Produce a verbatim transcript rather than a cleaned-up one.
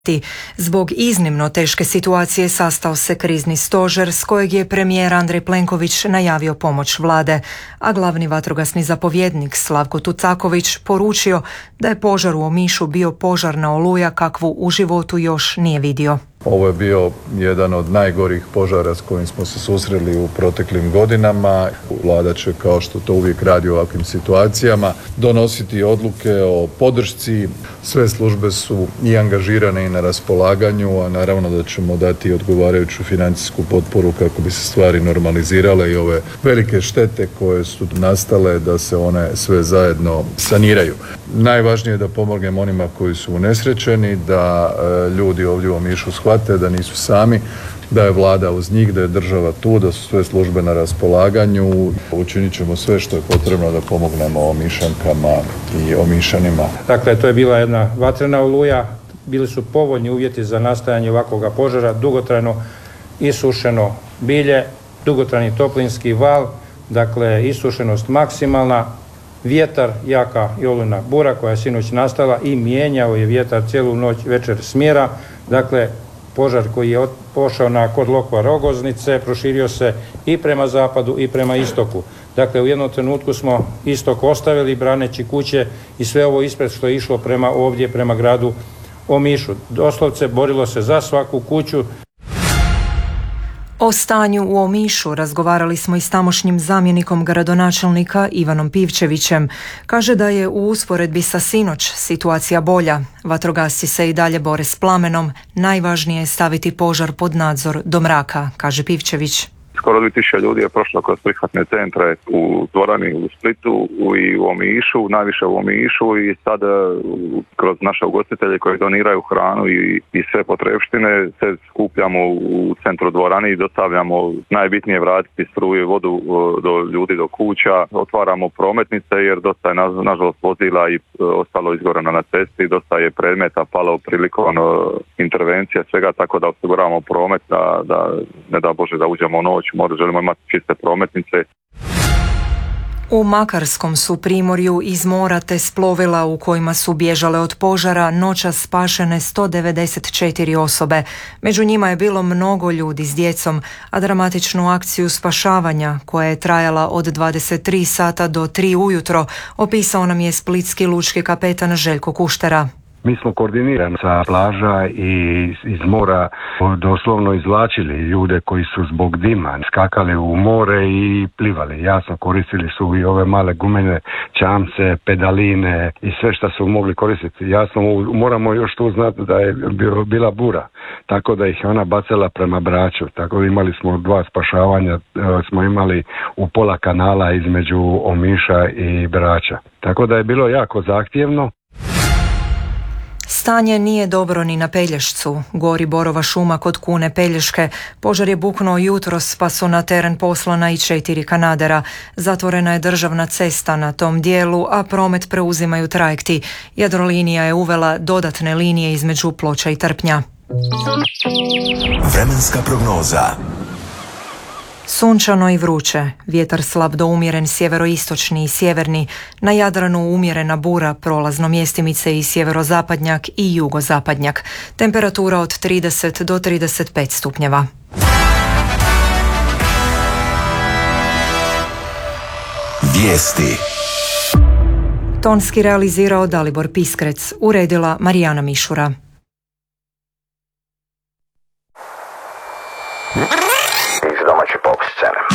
Zbog iznimno teške situacije sastao se krizni stožer s kojeg je premijer Andrej Plenković najavio pomoć vlade, a glavni vatrogasni zapovjednik Slavko Tucaković poručio da je požar u Omišu bio požarna oluja kakvu u životu još nije vidio. Ovo je bio jedan od najgorih požara s kojim smo se susreli u proteklim godinama. Vlada će, kao što to uvijek radi u ovakvim situacijama, donositi odluke o podršci. Sve službe su i angažirane i na raspolaganju, a naravno da ćemo dati odgovarajuću financijsku potporu kako bi se stvari normalizirale i ove velike štete koje su nastale da se one sve zajedno saniraju. Najvažnije je da pomognemo onima koji su unesrećeni, da ljudi ovdje u Omišu shvate da nisu sami, da je vlada uz njih, da je država tu, da su sve službe na raspolaganju. Učinit ćemo sve što je potrebno da pomognemo Omišankama i Omišanima. Dakle, to je bila jedna vatrena oluja, bili su povoljni uvjeti za nastajanje ovakvoga požara, dugotrajno isušeno bilje, dugotrajni toplinski val, dakle isušenost maksimalna, vjetar, jaka i olujna bura koja je sinoć nastala i mijenjao je vjetar cijelu noć, večer smjera. Dakle, požar koji je pošao na kod Lokva Rogoznice proširio se i prema zapadu i prema istoku. Dakle, u jednom trenutku smo istok ostavili braneći kuće i sve ovo ispred što je išlo prema ovdje, prema gradu Omišu. Doslovce borilo se za svaku kuću. O stanju u Omišu razgovarali smo i s tamošnjim zamjenikom gradonačelnika Ivanom Pivčevićem. Kaže da je u usporedbi sa sinoć situacija bolja. Vatrogasci se i dalje bore s plamenom. Najvažnije je staviti požar pod nadzor do mraka, kaže Pivčević. Skoro dvije tisuće ljudi je prošlo kroz prihvatne centre u Dvorani, u Splitu i u Omišu, najviše u Omišu i sad kroz naše ugostitelje koji doniraju hranu i, i sve potrepštine se skupljamo u centru Dvorani i dostavljamo najbitnije vratiti struju i vodu do ljudi, do kuća. Otvaramo prometnice jer dosta je nažalost vozila i ostalo izgoreno na cesti, dosta je predmeta palo prilikom intervencija svega, tako da osiguravamo promet da, da ne da Bože da uđemo u noć. Možda želimo imati čiste prometnice. U Makarskom su primorju iz mora te s plovila u kojima su bježale od požara noćas spašene sto devedeset četiri osobe. Među njima je bilo mnogo ljudi s djecom, a dramatičnu akciju spašavanja, koja je trajala od dvadeset tri sata do tri ujutro, opisao nam je splitski lučki kapetan Željko Kuštera. Mi smo koordinirani sa plaža i iz mora doslovno izvlačili ljude koji su zbog dima skakali u more i plivali. Jasno, koristili su i ove male gumene čamce, pedaline i sve što su mogli koristiti. Jasno, moramo još tu znati da je bila bura, tako da ih je ona bacala prema Braču. Tako da imali smo dva spašavanja, smo imali u pola kanala između Omiša i Brača. Tako da je bilo jako zahtjevno. Stanje nije dobro ni na Pelješcu. Gori borova šuma kod Kune Pelješke. Požar je buknuo jutros pa su na teren poslana i četiri kanadera. Zatvorena je državna cesta na tom dijelu, a promet preuzimaju trajekti. Jadrolinija je uvela dodatne linije između Ploča i Trpnja. Vremenska prognoza. Sunčano i vruće, vjetar slab do umjeren sjeveroistočni i sjeverni, na Jadranu umjerena bura, prolazno mjestimice i sjeverozapadnjak i jugozapadnjak. Temperatura od trideset do trideset pet stupnjeva. Vijesti. Tonski realizirao Dalibor Piskrec, uredila Marijana Mišura. Iz domaće pop scene.